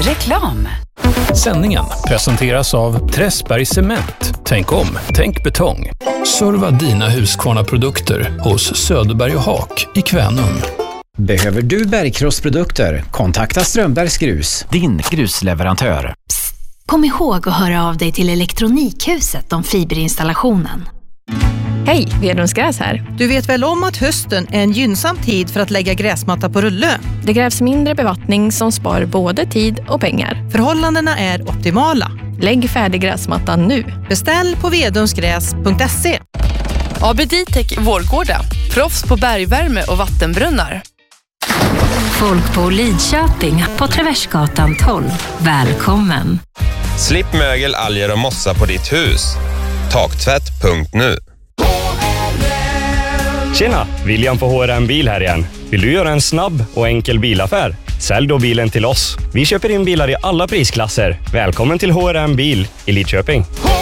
Reklam. Sändningen presenteras av Träsberg Cement. Tänk om, tänk betong. Serva dina Husqvarna-produkter hos Söderberg och Haak i Kvänum. Behöver du bergkrossprodukter? Kontakta Strömbergs Grus, din grusleverantör. Psst, kom ihåg att höra av dig till Elektronikhuset om fiberinstallationen. Hej, Vedrums Gräs här. Du vet väl om att hösten är en gynnsam tid för att lägga gräsmatta på rulle? Det krävs mindre bevattning som spar både tid och pengar. Förhållandena är optimala. Lägg färdig gräsmattan nu. Beställ på vedrumsgräs.se. ABD-Tech Vårgårda. Proffs på bergvärme och vattenbrunnar. Folk på Lidköping på Traversgatan 12. Välkommen. Slipp mögel, alger och mossa på ditt hus. Taktvätt.nu. Tjena, William på HRM Bil här igen. Vill du göra en snabb och enkel bilaffär? Sälj då bilen till oss. Vi köper in bilar i alla prisklasser. Välkommen till HRM Bil i Lidköping.